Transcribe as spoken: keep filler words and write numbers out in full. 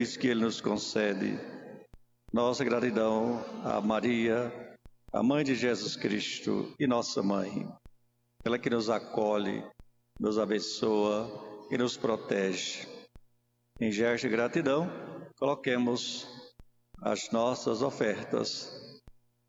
que Ele nos concede. Nossa gratidão a Maria, a Mãe de Jesus Cristo e nossa Mãe, ela que nos acolhe, nos abençoa e nos protege. Em gesto de gratidão, coloquemos as nossas ofertas